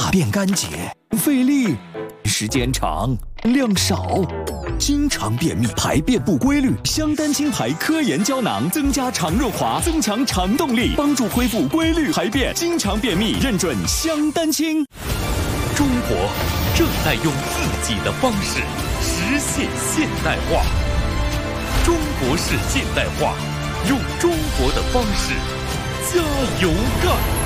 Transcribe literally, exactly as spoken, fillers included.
大便干结，费力，时间长，量少，经常便秘，排便不规律。香丹青牌科研胶囊增加肠润滑，增强肠动力，帮助恢复规律排便。经常便秘，认准香丹青。 中国正在用自己的方式实现现代化。中国式现代化，用中国的方式加油干！